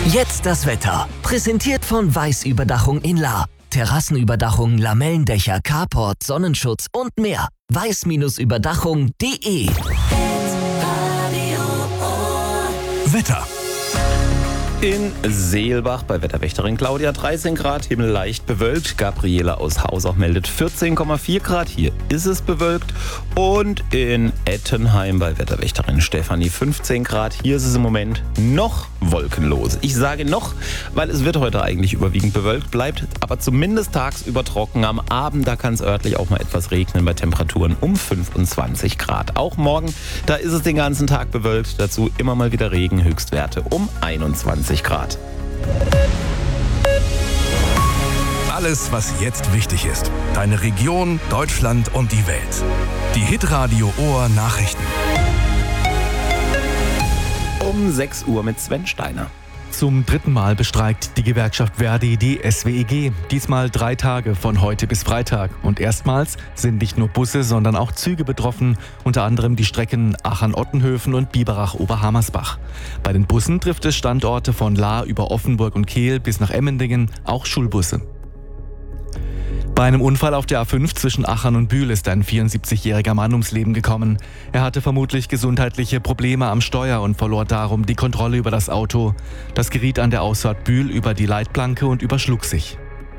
Jetzt das Wetter. Präsentiert von Weiß-Überdachung in Lahr. Terrassenüberdachung, Lamellendächer, Carport, Sonnenschutz und mehr. weiß-überdachung.de. Wetter. In Seelbach bei Wetterwächterin Claudia 13 Grad, Himmel leicht bewölkt. Gabriele aus Hausach meldet 14,4 Grad, hier ist es bewölkt. Und in Ettenheim bei Wetterwächterin Stefanie 15 Grad, hier ist es im Moment noch wolkenlos. Ich sage noch, weil es wird heute eigentlich überwiegend bewölkt, bleibt aber zumindest tagsüber trocken. Am Abend, da kann es örtlich auch mal etwas regnen bei Temperaturen um 25 Grad. Auch morgen, da ist es den ganzen Tag bewölkt, dazu immer mal wieder Regen, Höchstwerte um 21 Grad. Alles, was jetzt wichtig ist. Deine Region, Deutschland und die Welt. Die Hitradio Ohr Nachrichten. Um 6 Uhr mit Sven Steiner. Zum dritten Mal bestreikt die Gewerkschaft ver.di die SWEG. Diesmal 3 Tage von heute bis Freitag. Und erstmals sind nicht nur Busse, sondern auch Züge betroffen. Unter anderem die Strecken Aachen-Ottenhöfen und Biberach-Oberhammersbach. Bei den Bussen trifft es Standorte von Lahr über Offenburg und Kehl bis nach Emmendingen, auch Schulbusse. Bei einem Unfall auf der A5 zwischen Achern und Bühl ist ein 74-jähriger Mann ums Leben gekommen. Er hatte vermutlich gesundheitliche Probleme am Steuer und verlor darum die Kontrolle über das Auto. Das geriet an der Ausfahrt Bühl über die Leitplanke und überschlug sich.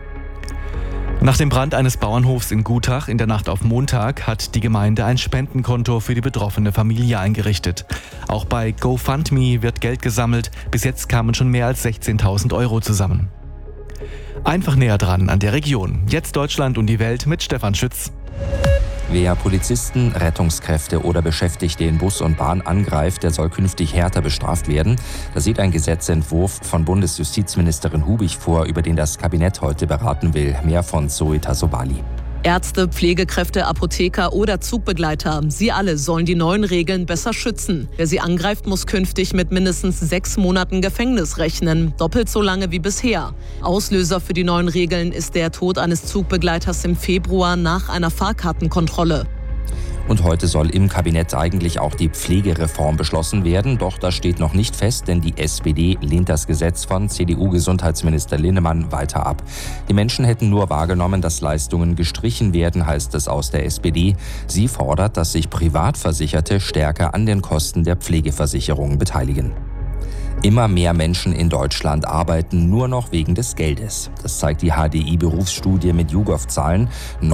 Nach dem Brand eines Bauernhofs in Gutach in der Nacht auf Montag hat die Gemeinde ein Spendenkonto für die betroffene Familie eingerichtet. Auch bei GoFundMe wird Geld gesammelt. Bis jetzt kamen schon mehr als 16.000 Euro zusammen. Einfach näher dran an der Region. Jetzt Deutschland und die Welt mit Stefan Schütz. Wer Polizisten, Rettungskräfte oder Beschäftigte in Bus und Bahn angreift, der soll künftig härter bestraft werden. Das sieht ein Gesetzentwurf von Bundesjustizministerin Hubig vor, über den das Kabinett heute beraten will. Mehr von Zoe Tasobali. Ärzte, Pflegekräfte, Apotheker oder Zugbegleiter, sie alle sollen die neuen Regeln besser schützen. Wer sie angreift, muss künftig mit mindestens 6 Monaten Gefängnis rechnen, doppelt so lange wie bisher. Auslöser für die neuen Regeln ist der Tod eines Zugbegleiters im Februar nach einer Fahrkartenkontrolle. Und heute soll im Kabinett eigentlich auch die Pflegereform beschlossen werden. Doch das steht noch nicht fest, denn die SPD lehnt das Gesetz von CDU-Gesundheitsminister Linnemann weiter ab. Die Menschen hätten nur wahrgenommen, dass Leistungen gestrichen werden, heißt es aus der SPD. Sie fordert, dass sich Privatversicherte stärker an den Kosten der Pflegeversicherung beteiligen. Immer mehr Menschen in Deutschland arbeiten nur noch wegen des Geldes. Das zeigt die HDI-Berufsstudie mit YouGov-Zahlen.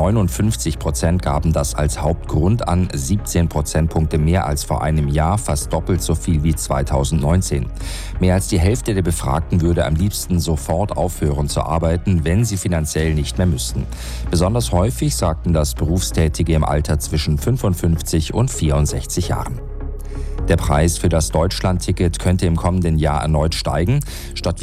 59% gaben das als Hauptgrund an, 17 Prozentpunkte mehr als vor einem Jahr, fast doppelt so viel wie 2019. Mehr als die Hälfte der Befragten würde am liebsten sofort aufhören zu arbeiten, wenn sie finanziell nicht mehr müssten. Besonders häufig sagten das Berufstätige im Alter zwischen 55 und 64 Jahren. Der Preis für das Deutschland-Ticket könnte im kommenden Jahr erneut steigen. Statt